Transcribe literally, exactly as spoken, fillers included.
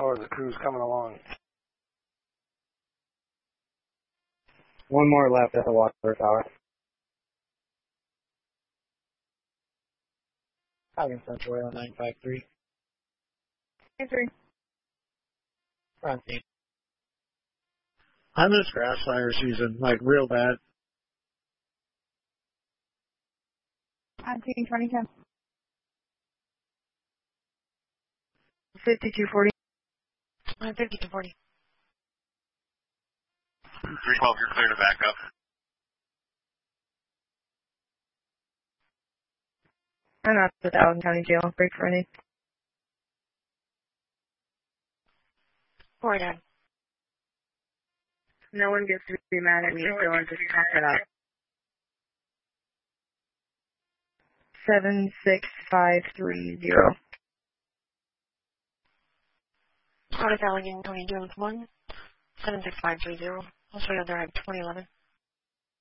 or the crew's coming along. One more left at the water tower. Falcon Central Rail nine five three. nine three. Front team. I miss grass fire season, like real bad. I'm taking twenty ten. fifty-two forty. I'm fifty-two forty. three twelve, you're clear to back up. I'm not at the Allen County Jail. Break for any. four nine. No one gets to be mad at me, so I'm just pack it up. Seven six five three zero. Out of Allegheny County Jail one. seven six five three zero. I'll show you there at twenty eleven.